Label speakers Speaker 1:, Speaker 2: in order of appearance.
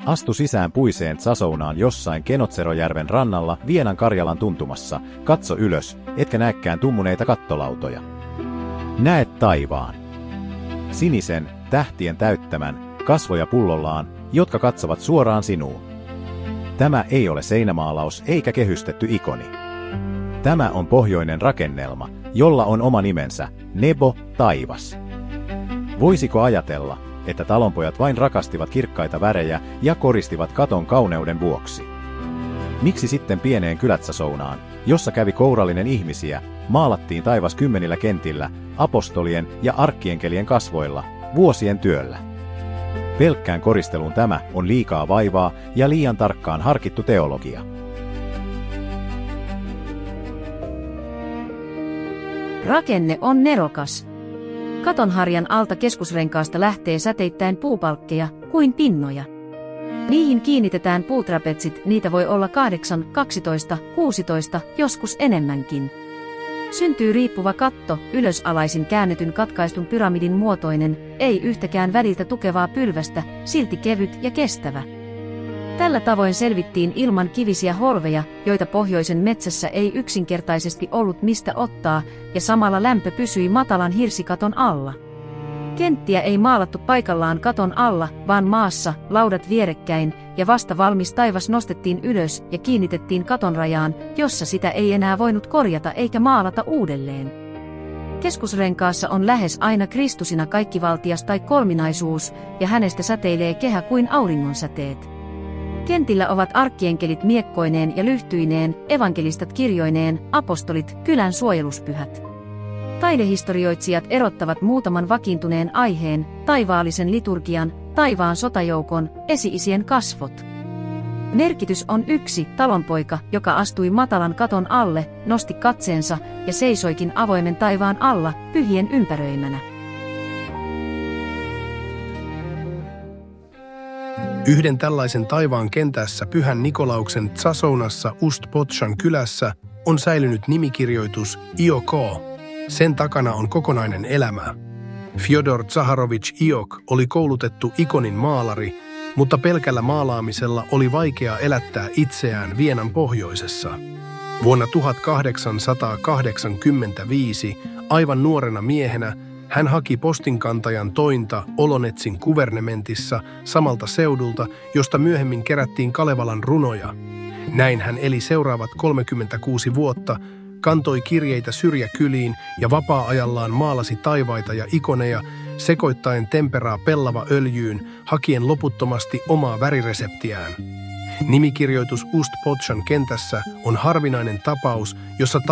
Speaker 1: Astu sisään puiseen Tsasounaan jossain Kenotserojärven rannalla Vienan Karjalan tuntumassa. Katso ylös, etkä näekään tummuneita kattolautoja. Näet taivaan. Sinisen, tähtien täyttämän, kasvoja pullollaan, jotka katsovat suoraan sinuun. Tämä ei ole seinämaalaus eikä kehystetty ikoni. Tämä on pohjoinen rakennelma, jolla on oma nimensä, Nebo, taivas. Voisiko ajatella, että talonpojat vain rakastivat kirkkaita värejä ja koristivat katon kauneuden vuoksi? Miksi sitten pieneen Kylä-Tsasounaan, jossa kävi kourallinen ihmisiä, maalattiin taivas 10 kentillä, apostolien ja arkkienkelien kasvoilla, vuosien työllä? Pelkkään koristeluun tämä on liikaa vaivaa ja liian tarkkaan harkittu teologia.
Speaker 2: Rakenne on nerokas. Katonharjan alta keskusrenkaasta lähtee säteittäin puupalkkeja kuin pinnoja. Niihin kiinnitetään puutrapetsit, niitä voi olla 8, 12, 16, joskus enemmänkin. Syntyy riippuva katto, ylösalaisin käännetyn katkaistun pyramidin muotoinen, ei yhtäkään väliltä tukevaa pylvästä, silti kevyt ja kestävä. Tällä tavoin selvittiin ilman kivisiä holveja, joita pohjoisen metsässä ei yksinkertaisesti ollut mistä ottaa, ja samalla lämpö pysyi matalan hirsikaton alla. Kenttiä ei maalattu paikallaan katon alla, vaan maassa, laudat vierekkäin, ja vasta valmis taivas nostettiin ylös ja kiinnitettiin katon rajaan, jossa sitä ei enää voinut korjata eikä maalata uudelleen. Keskusrenkaassa on lähes aina Kristusina kaikkivaltias tai kolminaisuus, ja hänestä säteilee kehä kuin auringonsäteet. Kentillä ovat arkkienkkelit miekkoineen ja lyhtyineen, evankelistat kirjoineen, apostolit, kylän suojeluspyhät. Taidehistorioitsijat erottavat muutaman vakiintuneen aiheen, taivaallisen liturgian, taivaan sotajoukon, esi-isien kasvot. Merkitys on yksi, talonpoika, joka astui matalan katon alle, nosti katseensa ja seisoikin avoimen taivaan alla, pyhien ympäröimänä.
Speaker 3: Yhden tällaisen taivaan kentässä Pyhän Nikolauksen Tsasounassa Ust-Potshan kylässä on säilynyt nimikirjoitus IOK. Sen takana on kokonainen elämä. Fjodor Zaharovich Iok oli koulutettu ikonin maalari, mutta pelkällä maalaamisella oli vaikea elättää itseään Vienan pohjoisessa. Vuonna 1885, aivan nuorena miehenä, hän haki postinkantajan tointa Olonetsin kuvernementissa samalta seudulta, josta myöhemmin kerättiin Kalevalan runoja. Näin hän eli seuraavat 36 vuotta, kantoi kirjeitä syrjäkyliin ja vapaa-ajallaan maalasi taivaita ja ikoneja, sekoittaen temperaa pellava öljyyn, hakien loputtomasti omaa värireseptiään. Nimikirjoitus Ust-Potshan kentässä on harvinainen tapaus, jossa